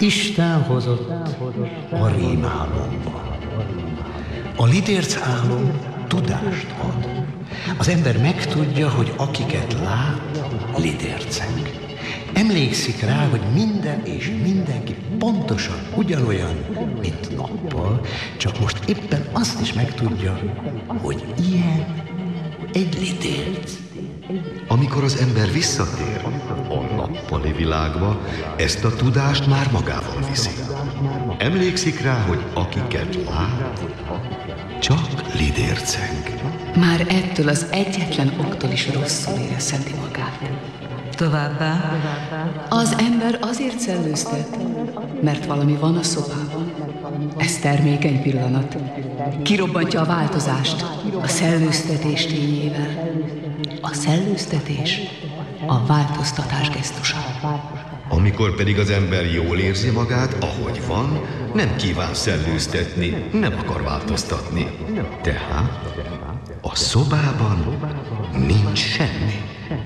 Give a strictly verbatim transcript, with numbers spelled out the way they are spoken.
Isten hozott a rémálomba. A lidérc álom tudást ad. Az ember megtudja, hogy akiket lát, lidércek. Emlékszik rá, hogy minden és mindenki pontosan ugyanolyan, mint nappal, csak most éppen azt is megtudja, hogy ilyen egy lidérc. Amikor az ember visszatér a nappali világba, ezt a tudást már magával viszi. Emlékszik rá, hogy akiket lát, csak lidércek. Már ettől az egyetlen októl is rosszul érezheti magát. Továbbá Az ember azért szellőztet, mert valami van a szobában. Ez termékeny pillanat. Kirobbantja a változást a szellőztetés tényével. A szellőztetés a változtatás gesztusa. Amikor pedig az ember jól érzi magát, ahogy van, nem kíván szellőztetni, nem akar változtatni. Tehát a szobában nincs semmi.